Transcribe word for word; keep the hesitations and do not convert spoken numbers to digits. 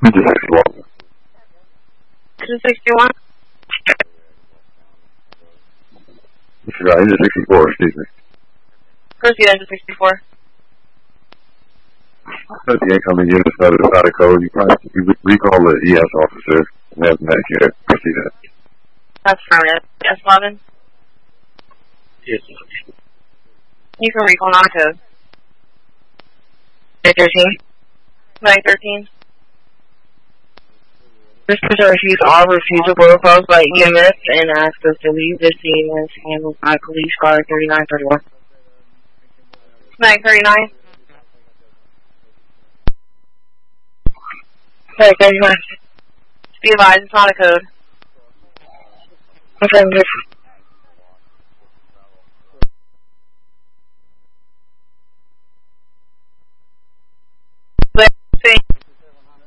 Engine sixty-one. Engine sixty-one? Yeah, engine sixty-four, excuse me. Proceed, engine sixty-four. If the incoming unit's notified of code, you probably you recall the E S officer and have medic here. Proceed that. That's affirmative. S eleven? Yes. You can recall non-code. Medic thirteen? Medic thirteen? This person receives all refusal protocols by E M S and asks us to leave the scene as handled by police car thirty-nine thirty-one. Medic thirty-nine? Medic thirty-nine. Be advised, it's not a code. Affirmative.